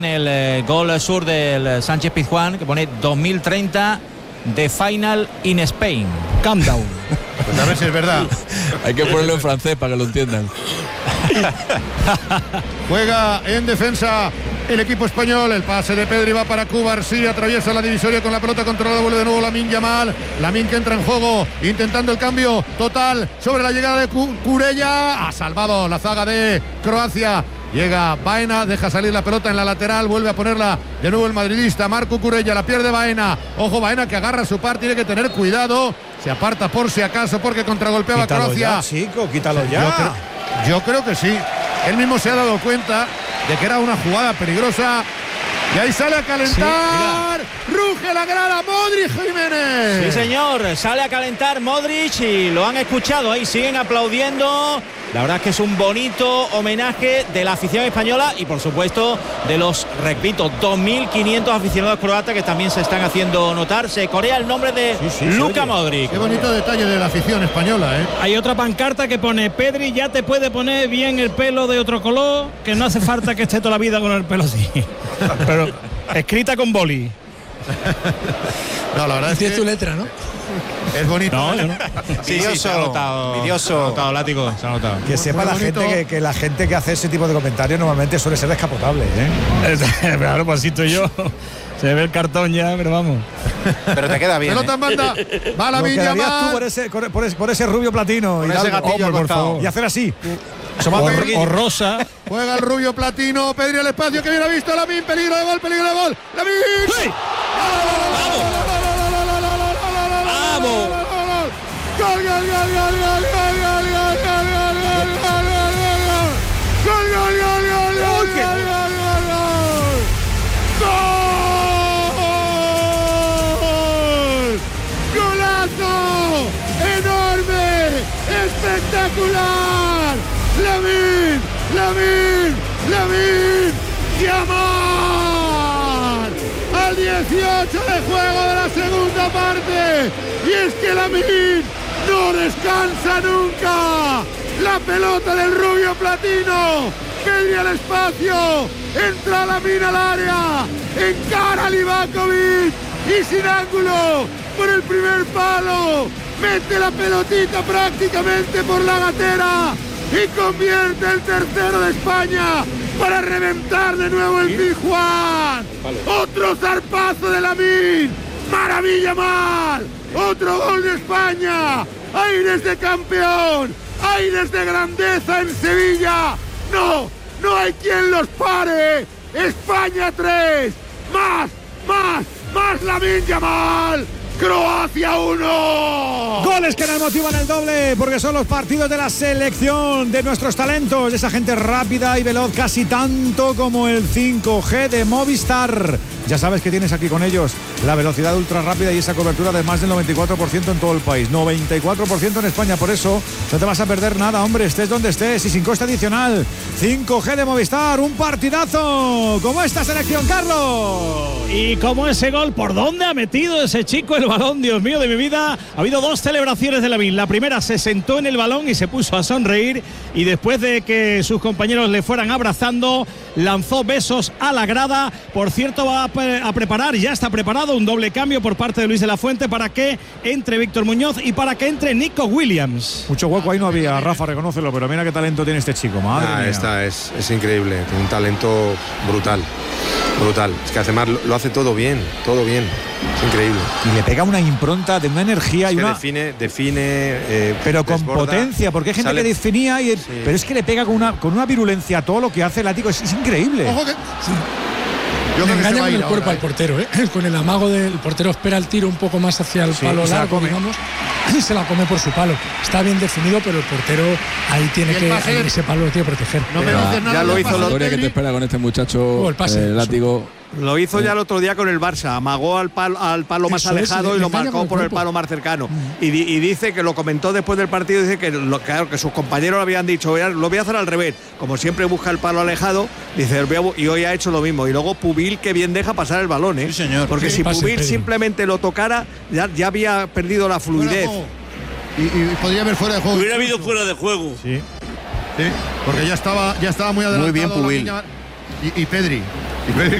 El gol sur del Sánchez Pizjuán, que pone 2030 The Final in Spain. Countdown. Pues a ver si es verdad. Hay que ponerlo en francés para que lo entiendan. Juega en defensa el equipo español. El pase de Pedri va para Cubarsí, atraviesa la divisoria con la pelota controlada, vuelve de nuevo Lamine Yamal. Lamine que entra en juego, intentando el cambio total sobre la llegada de Cucurella. Ha salvado la zaga de Croacia. Llega Baena, deja salir la pelota en la lateral, vuelve a ponerla de nuevo el madridista Marco Cucurella, la pierde Baena. Ojo, Baena que agarra su par, tiene que tener cuidado. Se aparta por si acaso porque contragolpeaba Croacia. Ya, chico, quítalo ya. Yo creo que sí. Él mismo se ha dado cuenta de que era una jugada peligrosa. Y ahí sale a calentar. Sí, ruge la grada Modric Jiménez. Sí, señor, sale a calentar Modric y lo han escuchado. Ahí siguen aplaudiendo. La verdad es que es un bonito homenaje de la afición española y, por supuesto, de los, repito, 2.500 aficionados croatas que también se están haciendo notar. Se corea el nombre de Luka Modric. Qué bonito detalle de la afición española, ¿eh? Hay otra pancarta que pone: Pedri ya te puede poner bien el pelo de otro color, que no hace falta que esté toda la vida con el pelo así. Pero escrita con boli. No, la verdad es que tu letra, ¿no? Es bonito. No, yo no. Sí, se ha notado. Se ha notado, Látigo, se ha notado. Que sepa la gente que la gente que hace ese tipo de comentarios normalmente suele ser descapotable, ¿eh? Claro, pues así estoy yo. Se ve el cartón ya, pero vamos. Pero te queda bien. Pelota en banda. Va la Villa tú por ese rubio platino. Con ese gatillo al costado. Y hacer así. O rosa. Juega el rubio platino. Pedri al espacio que bien ha visto Lamine. Peligro de gol, peligro de gol. ¡Lamine! ¡Sí! ¡Vamos! ¡Gol, gol, gol, gol, gol, gol, gol, gol, gol, espectacular. Lamine Yamal al 18 de juego de la segunda parte, y es que Lamine no descansa nunca. La pelota del rubio platino, Pedri al espacio, entra Lamine al área, encara a Livakovic y sin ángulo por el primer palo mete la pelotita prácticamente por la gatera y convierte el tercero de España para reventar de nuevo el Pizjuán. Otro zarpazo de Lamine, maravilla mal, otro gol de España, aires de campeón, aires de grandeza en Sevilla. No hay quien los pare. España 3, más Lamine Yamal. Croacia 1. Goles que nos motivan el doble, porque son los partidos de la selección de nuestros talentos, de esa gente rápida y veloz, casi tanto como el 5G de Movistar. Ya sabes que tienes aquí con ellos la velocidad ultra rápida y esa cobertura de más del 94% en todo el país, 94% en España. Por eso no te vas a perder nada, hombre, estés donde estés y sin coste adicional. 5G de Movistar, un partidazo como esta selección, Carlos. Y como ese gol, ¿por dónde ha metido ese chico el balón? Dios mío de mi vida. Ha habido dos celebraciones de Lamine. La primera, se sentó en el balón y se puso a sonreír, y después de que sus compañeros le fueran abrazando, lanzó besos a la grada. Por cierto, va a preparar, ya está preparado, un doble cambio por parte de Luis de la Fuente para que entre Víctor Muñoz y para que entre Nico Williams. Mucho hueco ahí no había, Rafa, reconócelo, pero mira qué talento tiene este chico, madre mía. Es increíble, tiene un talento brutal. Es que además lo hace todo bien, es increíble. Y le pega una impronta de una energía y una define, pero con desborda, potencia, porque hay gente que definía pero es que le pega con una virulencia a todo lo que hace el Látigo, es increíble. Ojo que Yo le engaña con el cuerpo al portero, con el amago del portero, espera el tiro un poco más hacia el palo largo, digamos, y se la come por su palo. Está bien definido, pero el portero ahí tiene que, ese palo lo tiene que proteger. Ya lo hizo la historia que te espera con este muchacho, el Látigo. Lo hizo ya el otro día con el Barça, amagó al palo más alejado y lo marcó por el palo más cercano. Y dice que lo comentó después del partido, dice que claro, que sus compañeros le habían dicho, lo voy a hacer al revés, como siempre busca el palo alejado, dice, y hoy ha hecho lo mismo. Y luego Pubil, que bien deja pasar el balón, Sí, señor. porque si Pubil simplemente lo tocara, ya había perdido la fluidez. Y podría haber fuera de juego. Hubiera habido fuera de juego. Sí, porque ya estaba muy adelantado. Muy bien Pubil. Y Pedri. y ver